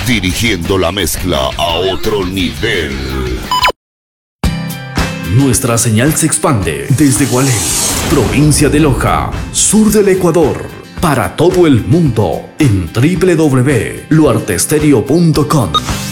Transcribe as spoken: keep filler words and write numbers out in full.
dirigiendo la mezcla a otro nivel. Nuestra señal se expande desde Gualey, provincia de Loja, sur del Ecuador, para todo el mundo en doble u doble u doble u punto luartestereo punto com.